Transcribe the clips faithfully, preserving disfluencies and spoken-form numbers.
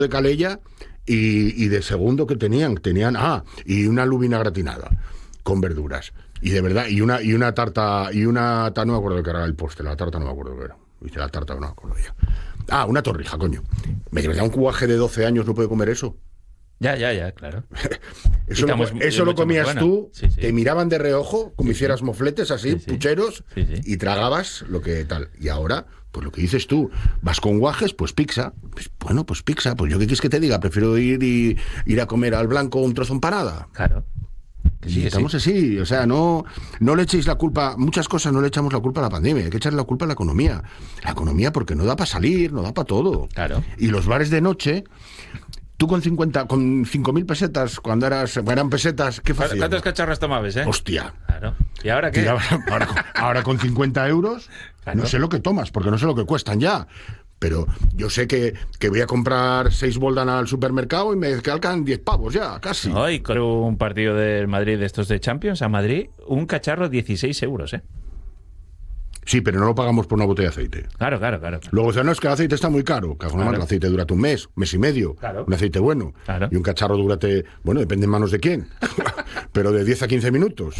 de Calella y, y de segundo que tenían, tenían, ah, y una lubina gratinada con verduras. Y de verdad, y una y una tarta, y una, no me acuerdo qué era el postre, la tarta no me acuerdo qué era. Hice la tarta, no me acuerdo ya. Ah, una torrija, coño. Me da un cuaje de doce años, no puede comer eso. Ya, ya, ya, claro. Eso lo, eso lo comías buena. tú, sí, sí. te miraban de reojo, como sí, hicieras sí. mofletes así, sí, sí. pucheros, sí, sí. y tragabas lo que tal. Y ahora, pues lo que dices tú, vas con guajes, pues pizza. Pues, bueno, pues pizza, pues yo qué quieres que te diga, prefiero ir y ir a comer al blanco un trozo empanada. Claro. Sí, estamos sí. así, o sea, no, no le echéis la culpa, muchas cosas no le echamos la culpa a la pandemia, hay que echarle la culpa a la economía. La economía porque no da para salir, no da para todo. Claro. Y los bares de noche, tú con cincuenta, con cinco mil pesetas, cuando eras, eran pesetas, ¿qué hacías? ¿Cuántos cacharros tomabas, eh? Hostia. Claro. ¿Y ahora qué? Y ahora, ahora, ahora con cincuenta euros, claro. No sé lo que tomas, porque no sé lo que cuestan ya. Pero yo sé que, que voy a comprar seis Boldan al supermercado y me calcan diez pavos ya, casi. No, y con un partido del Madrid de estos de Champions a Madrid, un cacharro dieciséis euros, ¿eh? Sí, pero no lo pagamos por una botella de aceite. Claro, claro, claro. Luego dicen, no, es que el aceite está muy caro. Que claro. El aceite dura un mes, mes y medio. Claro. Un aceite bueno. Claro. Y un cacharro durate, bueno, depende en manos de quién. Pero de diez a quince minutos.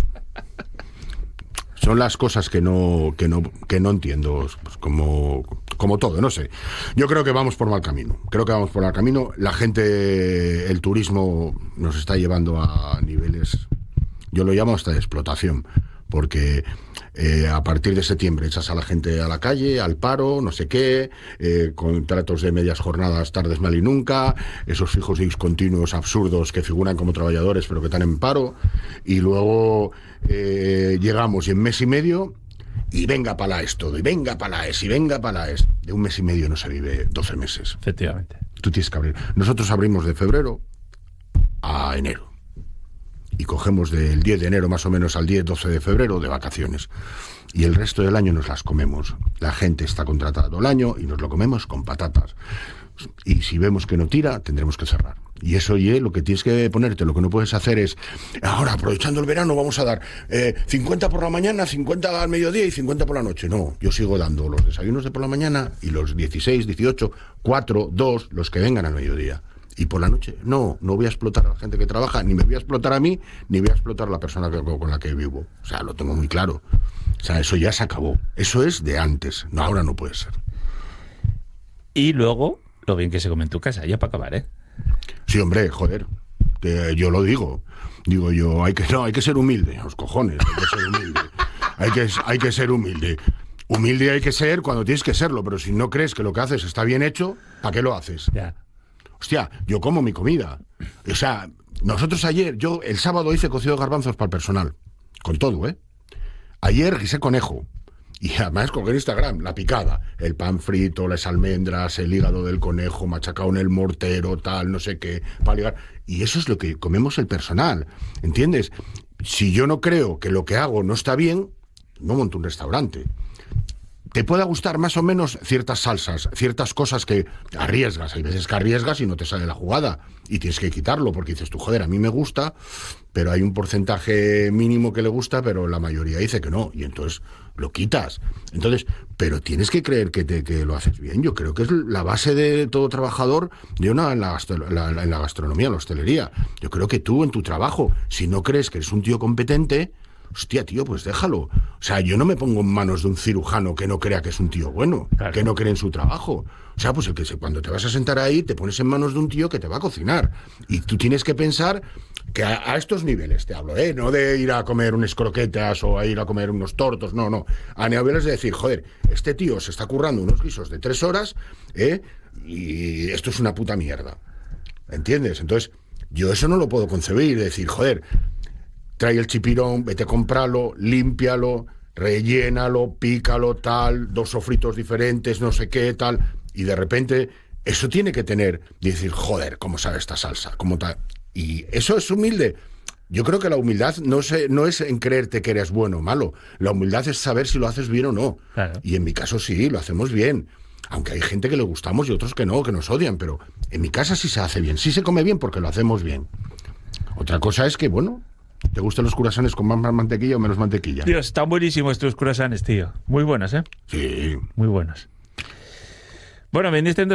Son las cosas que no que no que no entiendo, pues como como todo, no sé. Yo creo que vamos por mal camino. Creo que vamos por mal camino. La gente, el turismo nos está llevando a niveles, yo lo llamo hasta de explotación, porque eh, a partir de septiembre echas a la gente a la calle, al paro, no sé qué, eh, contratos de medias jornadas, tardes mal y nunca, esos fijos y discontinuos absurdos que figuran como trabajadores pero que están en paro, y luego eh, llegamos y en mes y medio, y venga palaes todo, y venga palaes, y venga palaes. De un mes y medio no se vive doce meses. Efectivamente. Tú tienes que abrir. Nosotros abrimos de febrero a enero. Y cogemos del diez de enero más o menos al diez, doce de febrero de vacaciones. Y el resto del año nos las comemos. La gente está contratada todo el año y nos lo comemos con patatas. Y si vemos que no tira, tendremos que cerrar. Y eso, oye, lo que tienes que ponerte, lo que no puedes hacer es, ahora, aprovechando el verano, vamos a dar eh, cincuenta por la mañana, cincuenta al mediodía y cincuenta por la noche. No, yo sigo dando los desayunos de por la mañana y los dieciséis, dieciocho, cuatro, dos, los que vengan al mediodía. Y por la noche, no, no voy a explotar a la gente que trabaja, ni me voy a explotar a mí, ni voy a explotar a la persona que, con la que vivo. O sea, lo tengo muy claro. O sea, eso ya se acabó. Eso es de antes. No, ahora no puede ser. Y luego, lo bien que se come en tu casa, ya para acabar, ¿eh? Sí, hombre, joder. Que yo lo digo. Digo yo, hay que, no, hay que ser humilde. Los cojones, hay que ser humilde. Hay que, hay que ser humilde. Humilde hay que ser cuando tienes que serlo, pero si no crees que lo que haces está bien hecho, ¿para qué lo haces? Ya. Hostia, yo como mi comida. O sea, nosotros ayer, yo el sábado hice cocido de garbanzos para el personal. Con todo, ¿eh? Ayer guisé conejo. Y además con el Instagram, la picada. El pan frito, las almendras, el hígado del conejo, machacado en el mortero, tal, no sé qué, para ligar. Y eso es lo que comemos el personal. ¿Entiendes? Si yo no creo que lo que hago no está bien, no monto un restaurante. Te pueda gustar más o menos ciertas salsas, ciertas cosas que arriesgas. Hay veces que arriesgas y no te sale la jugada. Y tienes que quitarlo porque dices tú, joder, a mí me gusta, pero hay un porcentaje mínimo que le gusta, pero la mayoría dice que no. Y entonces lo quitas. Entonces, pero tienes que creer que, te, que lo haces bien. Yo creo que es la base de todo trabajador de una, en, la gastro, la, en la gastronomía, en la hostelería. Yo creo que tú en tu trabajo, si no crees que eres un tío competente, hostia, tío, pues déjalo. O sea, yo no me pongo en manos de un cirujano que no crea que es un tío bueno, claro, que no cree en su trabajo. O sea, pues el que se, cuando te vas a sentar ahí, te pones en manos de un tío que te va a cocinar. Y tú tienes que pensar que a, a estos niveles, te hablo, ¿eh? No de ir a comer unas croquetas o a ir a comer unos tortos, no, no. A niveles de decir, joder, este tío se está currando unos guisos de tres horas, ¿eh? Y esto es una puta mierda. ¿Entiendes? Entonces, yo eso no lo puedo concebir, de decir, joder, trae el chipirón, vete a comprarlo, límpialo, rellénalo, pícalo, tal, dos sofritos diferentes, no sé qué, tal, y de repente eso tiene que tener, decir, joder, ¿cómo sabe esta salsa? ¿Cómo tal? Y eso es humilde. Yo creo que la humildad no, se, no es en creerte que eres bueno o malo, la humildad es saber si lo haces bien o no. Claro. Y en mi caso sí, lo hacemos bien. Aunque hay gente que le gustamos y otros que no, que nos odian, pero en mi casa sí se hace bien, sí se come bien porque lo hacemos bien. Otra cosa es que, bueno, ¿te gustan los curasanes con más mantequilla o menos mantequilla? Dios, están buenísimos estos curasanes, tío. Muy buenos, ¿eh? Sí. Muy buenos. Bueno, vendiste en dos